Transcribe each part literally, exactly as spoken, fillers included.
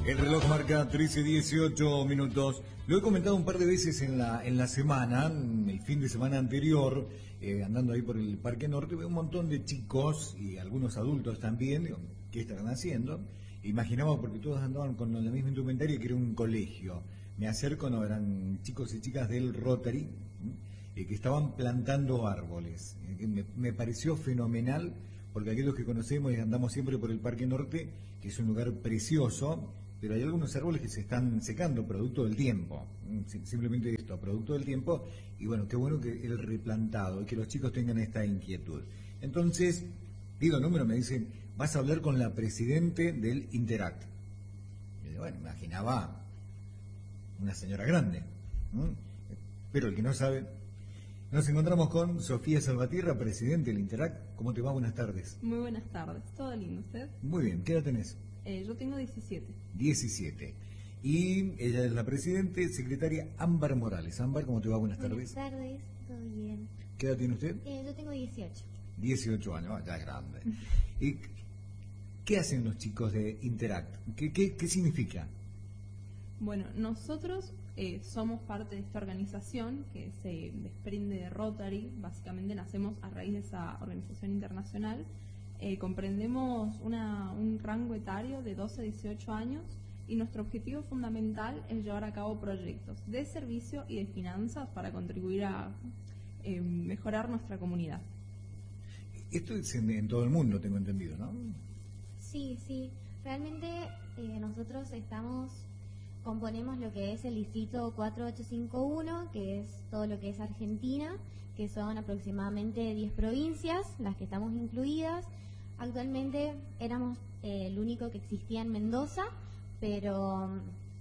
El reloj marca trece dieciocho minutos. Lo he comentado un par de veces en la en la semana, el fin de semana anterior, eh, andando ahí por el Parque Norte, veo un montón de chicos y algunos adultos también. Digo, ¿qué estarán haciendo? Imaginaba, porque todos andaban con la misma indumentaria, que era un colegio. Me acerco, no, eran chicos y chicas del Rotary, eh, que estaban plantando árboles. Eh, me, me pareció fenomenal, porque aquellos que conocemos y andamos siempre por el Parque Norte, que es un lugar precioso, pero hay algunos árboles que se están secando, producto del tiempo, simplemente esto, producto del tiempo, y bueno, qué bueno que el replantado, y que los chicos tengan esta inquietud. Entonces, pido número, me dicen, vas a hablar con la presidente del Interact. Y yo, bueno, imaginaba una señora grande, ¿no? Pero el que no sabe, nos encontramos con Sofía Salvatierra, presidente del Interact. ¿Cómo te va? Buenas tardes. Muy buenas tardes, ¿todo lindo usted? Muy bien, ¿qué edad tenés? Eh, yo tengo diecisiete. diecisiete. Y ella es la presidente, secretaria Ámbar Morales. Ámbar, ¿cómo te va? Buenas tardes. Buenas tardes, todo bien. ¿Qué edad tiene usted? Eh, yo tengo dieciocho. dieciocho años, ah, ya es grande. ¿Y qué hacen los chicos de Interact? ¿Qué, qué, qué significa? Bueno, nosotros eh, somos parte de esta organización que se desprende de Rotary. Básicamente nacemos a raíz de esa organización internacional. Eh, comprendemos una, un rango etario de doce a dieciocho años y nuestro objetivo fundamental es llevar a cabo proyectos de servicio y de finanzas para contribuir a eh, mejorar nuestra comunidad. Esto es en, en todo el mundo, tengo entendido, ¿no? Sí, sí. Realmente eh, nosotros estamos, componemos lo que es el distrito cuatro ocho cinco uno, que es todo lo que es Argentina, que son aproximadamente diez provincias, las que estamos incluidas. Actualmente éramos eh, el único que existía en Mendoza, pero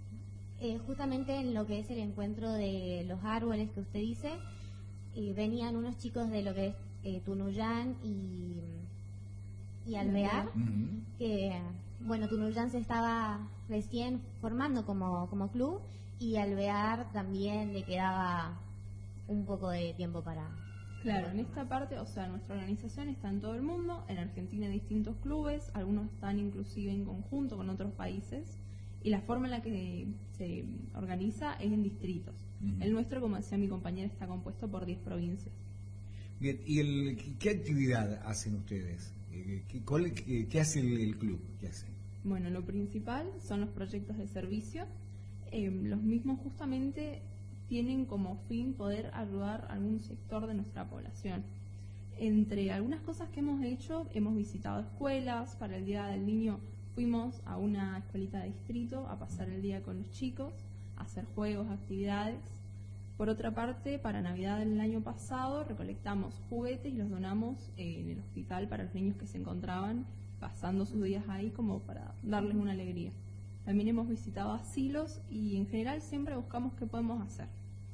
eh, justamente en lo que es el encuentro de los árboles que usted dice, eh, venían unos chicos de lo que es eh, Tunuyán y, y Alvear, uh-huh. que bueno, Tunuyán se estaba recién formando como, como club, y Alvear también le quedaba un poco de tiempo para... Claro, en esta parte, o sea, nuestra organización está en todo el mundo, en Argentina hay distintos clubes, algunos están inclusive en conjunto con otros países, y la forma en la que se organiza es en distritos. Uh-huh. El nuestro, como decía mi compañera, está compuesto por diez provincias. Bien, ¿y el, qué actividad hacen ustedes? ¿Qué, cuál, qué, qué hace el, el club? ¿Qué hace? Bueno, lo principal son los proyectos de servicio. Eh, los mismos justamente tienen como fin poder ayudar a algún sector de nuestra población. Entre algunas cosas que hemos hecho, hemos visitado escuelas. Para el Día del Niño fuimos a una escuelita de distrito a pasar el día con los chicos, a hacer juegos, actividades. Por otra parte, para Navidad del año pasado recolectamos juguetes y los donamos en el hospital para los niños que se encontraban pasando sus días ahí, como para darles una alegría. También hemos visitado asilos y en general siempre buscamos qué podemos hacer.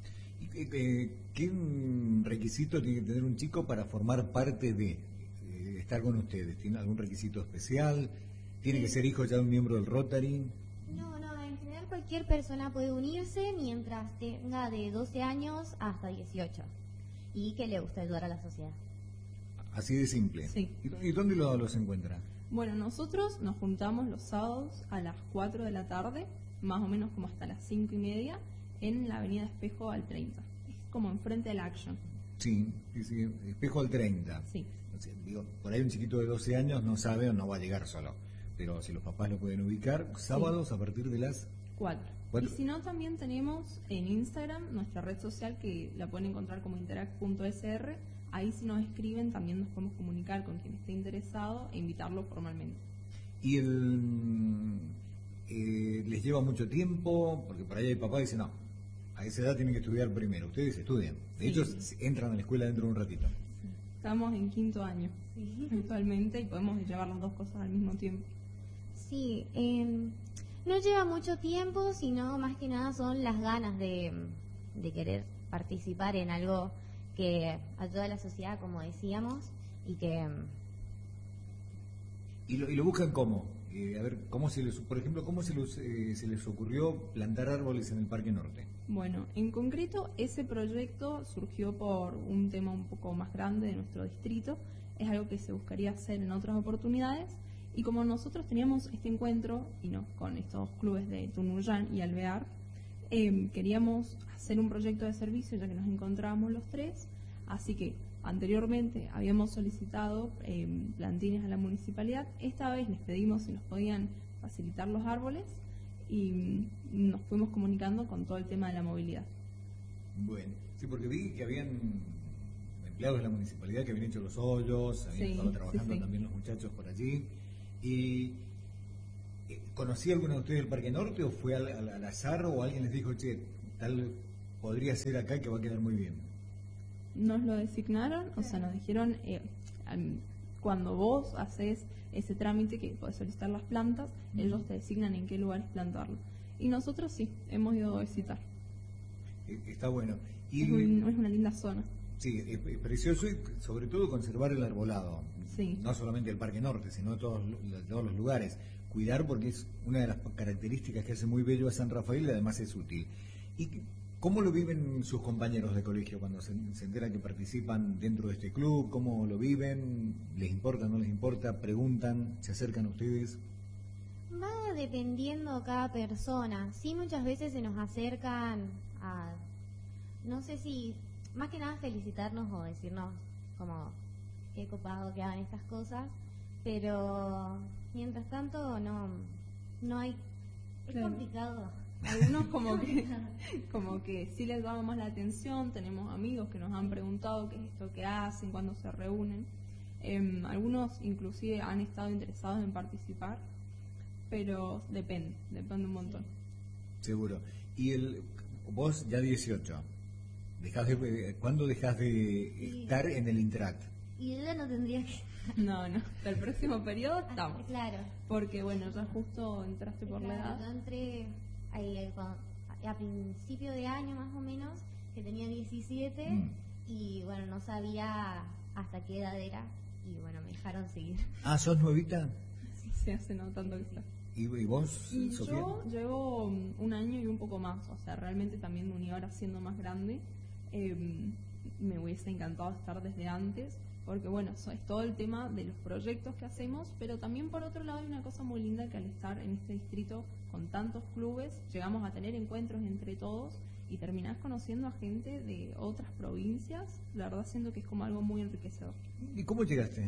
¿Y qué requisito tiene que tener un chico para formar parte de eh, estar con ustedes? ¿Tiene algún requisito especial? ¿Tiene que ser hijo ya de un miembro del Rotary? No, no, en general cualquier persona puede unirse mientras tenga de doce años hasta dieciocho y que le guste ayudar a la sociedad. Así de simple. Sí. ¿Y dónde lo, los encuentra? Bueno, nosotros nos juntamos los sábados a las cuatro de la tarde, más o menos como hasta las cinco y media, en la avenida Espejo al treinta. Es como enfrente del Action. Sí, sí, sí, Espejo al treinta. Sí. O sea, digo, por ahí un chiquito de doce años no sabe o no va a llegar solo. Pero si los papás lo pueden ubicar, sábados sí. A partir de las cuatro. Y si no, también tenemos en Instagram nuestra red social, que la pueden encontrar como interact punto s r. Ahí si nos escriben también nos podemos comunicar con quien esté interesado e invitarlo formalmente. ¿Y el, eh, les lleva mucho tiempo? Porque por ahí hay papás que dicen, no, a esa edad tienen que estudiar primero. Ustedes estudian. De sí. hecho, entran a la escuela dentro de un ratito. Sí. Estamos en quinto año sí. actualmente y podemos llevar las dos cosas al mismo tiempo. Sí, eh, no lleva mucho tiempo, sino más que nada son las ganas de, de querer participar en algo que ayuda a la sociedad, como decíamos, y que... ¿Y lo, y lo buscan cómo? Eh, a ver, ¿cómo se les, por ejemplo, cómo se les, eh, se les ocurrió plantar árboles en el Parque Norte? Bueno, en concreto, ese proyecto surgió por un tema un poco más grande de nuestro distrito. Es algo que se buscaría hacer en otras oportunidades, Y como nosotros teníamos este encuentro, y no, con estos clubes de Tunuyán y Alvear, eh, queríamos hacer un proyecto de servicio ya que nos encontrábamos los tres, así que anteriormente habíamos solicitado eh, plantines a la municipalidad. Esta vez les pedimos si nos podían facilitar los árboles y mm, nos fuimos comunicando con todo el tema de la movilidad. Bueno, sí, porque vi que habían empleados de la municipalidad que habían hecho los hoyos, habían Sí, estado trabajando sí, sí. también los muchachos por allí. Y eh, ¿conocí a alguno de ustedes del Parque Norte o fue al, al, al azar o alguien les dijo, che, tal podría ser acá que va a quedar muy bien? Nos lo designaron, o sea, nos dijeron, eh, al- cuando vos haces ese trámite que podés solicitar las plantas, Mm. ellos te designan en qué lugares plantarlo. Y nosotros sí, hemos ido a visitar. Eh, está bueno. Y Es, un- es una linda zona. sí, es, es precioso y sobre todo conservar el arbolado. Sí. No solamente el Parque Norte, sino todos, lo- todos los lugares. Cuidar porque es una de las características que hace muy bello a San Rafael y además es útil. ¿Y cómo lo viven sus compañeros de colegio cuando se, se enteran que participan dentro de este club? ¿Cómo lo viven? ¿Les importa, no les importa? ¿Preguntan? ¿Se acercan a ustedes? Va dependiendo cada persona. Sí, muchas veces se nos acercan a, no sé si, más que nada felicitarnos o decirnos como qué copado que hagan estas cosas, pero mientras tanto no, no hay, es Claro. complicado. Algunos como que, como que sí les daba más la atención, tenemos amigos que nos han preguntado qué es esto que hacen, cuándo se reúnen. Em, algunos inclusive han estado interesados en participar, pero depende, depende un montón. Seguro. ¿Y el, vos ya dieciocho? Dejás de, ¿Cuándo dejás de Sí. estar en el Interact? Y yo ya no tendría que... No, no, del próximo periodo estamos. Claro. Porque bueno, ya justo entraste por la Claro, yo edad. entré ahí, cuando- a principio de año más o menos, que tenía diecisiete, Mm. y bueno, no sabía hasta qué edad era, y bueno, me dejaron seguir. Ah, ¿sos nuevita? Sí, se hace notando que está. ¿Y, y vos, Y Sofía? yo llevo mm, un año y un poco más, o sea, realmente también me uní ahora siendo más grande. Eh, me hubiese encantado estar desde antes, porque bueno, eso es todo el tema de los proyectos que hacemos, pero también por otro lado hay una cosa muy linda que al estar en este distrito con tantos clubes, llegamos a tener encuentros entre todos y terminás conociendo a gente de otras provincias. La verdad siento que es como algo muy enriquecedor. ¿Y cómo llegaste?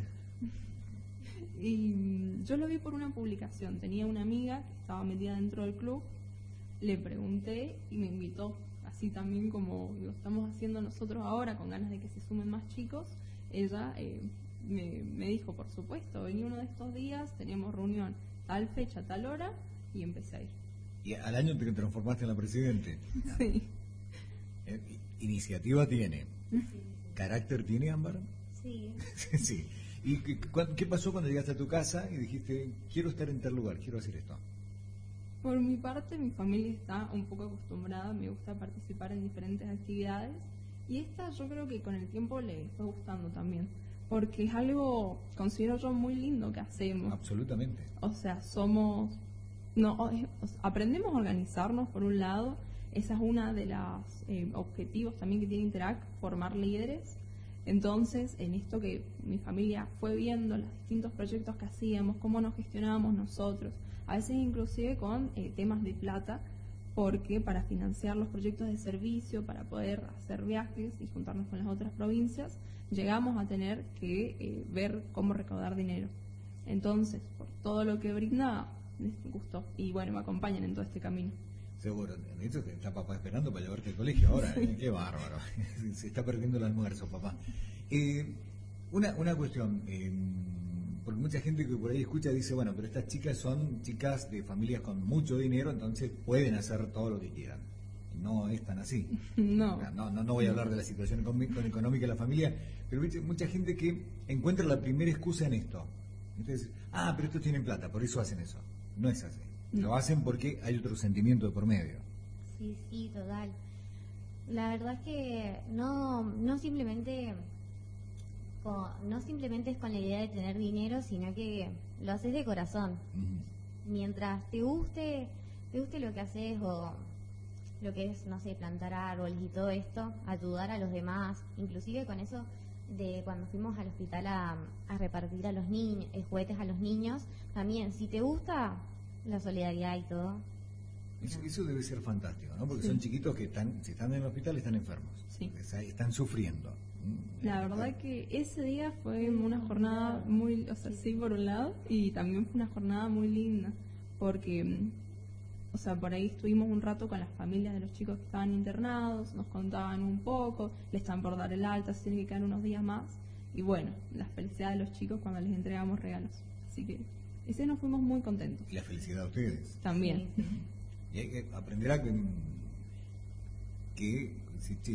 Y mm, yo lo vi por una publicación. Tenía una amiga que estaba metida dentro del club, le pregunté y me invitó. Así también como lo estamos haciendo nosotros ahora, con ganas de que se sumen más chicos. Ella eh, me, me dijo, por supuesto, vení uno de estos días, teníamos reunión tal fecha, tal hora, y empecé a ir. Y al año te transformaste en la presidente. Sí. Eh, ¿Iniciativa tiene? ¿Carácter tiene, Ámbar? Sí, Sí. ¿Y qué, cuán- qué pasó cuando llegaste a tu casa y dijiste, quiero estar en tal lugar, quiero hacer esto? Por mi parte, mi familia está un poco acostumbrada, me gusta participar en diferentes actividades y esta yo creo que con el tiempo le fue gustando también, porque es algo, considero yo, muy lindo que hacemos. Absolutamente. O sea, somos, no, o- es- o sea, aprendemos a organizarnos por un lado, esa es una de los objetivos también que tiene Interact, formar líderes. Entonces, en esto que mi familia fue viendo, los distintos proyectos que hacíamos, cómo nos gestionábamos nosotros, a veces inclusive con eh, temas de plata, porque para financiar los proyectos de servicio, para poder hacer viajes y juntarnos con las otras provincias, llegamos a tener que eh, ver cómo recaudar dinero. Entonces, por todo lo que brinda, les gustó. Y bueno, me acompañan en todo este camino. Seguro. De hecho, te está papá esperando para llevarte al colegio ahora. ¿eh? Qué bárbaro. Se está perdiendo el almuerzo, papá. Eh, una, una cuestión. eh, porque mucha gente que por ahí escucha dice, bueno, pero estas chicas son chicas de familias con mucho dinero, entonces pueden hacer todo lo que quieran. No es tan así. No. No, no, no voy a hablar de la situación economi- económica de la familia, pero viste, mucha gente que encuentra la primera excusa en esto. Entonces, ah, pero estos tienen plata, por eso hacen eso. No es así. Lo hacen porque hay otro sentimiento de por medio. sí, sí, total. La verdad es que no, no simplemente con- no simplemente es con la idea de tener dinero, sino que lo haces de corazón. Ujú. Mientras te guste, te guste lo que haces o lo que es, no sé, plantar árboles y todo esto, ayudar a los demás, inclusive con eso de cuando fuimos al hospital a, a repartir a los niños, eh, juguetes a los niños, también, si te gusta la solidaridad y todo. Eso, eso debe ser fantástico, ¿no? Porque Sí. son chiquitos que están, si están en el hospital, están enfermos. Sí. O sea, están sufriendo. La verdad que ese día fue una jornada muy, o sea, sí por un lado, y también fue una jornada muy linda, porque, mm, o sea, por ahí estuvimos un rato con las familias de los chicos que estaban internados, nos contaban un poco, le están por dar el alta, se tienen que quedar unos días más, y bueno, la felicidad de los chicos cuando les entregamos regalos. Así que ese nos fuimos muy contentos. Y la felicidad de ustedes. También. Sí, sí. Y hay que aprender a que, que si,